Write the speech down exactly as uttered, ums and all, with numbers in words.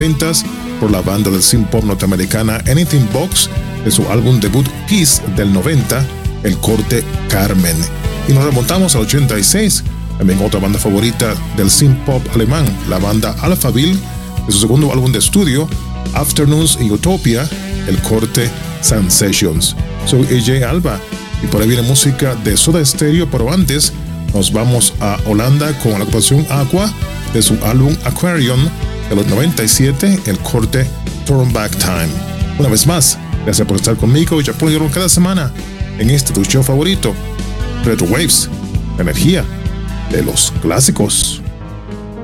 ventas por la banda del synth pop norteamericana Anything Box de su álbum debut Kiss del noventa, el corte Carmen. Y nos remontamos al ochenta y seis, también otra banda favorita del synth pop alemán, la banda Alphaville, de su segundo álbum de estudio Afternoons in Utopia, el corte Sensations. Soy A J Alba y por ahí viene música de Soda Stereo, pero antes nos vamos a Holanda con la agrupación Aqua de su álbum Aquarium de los noventa y siete, el corte Turn Back Time. Una vez más, gracias por estar conmigo y apoyarnos cada semana en este tu show favorito, Retro Waves, la energía de los clásicos.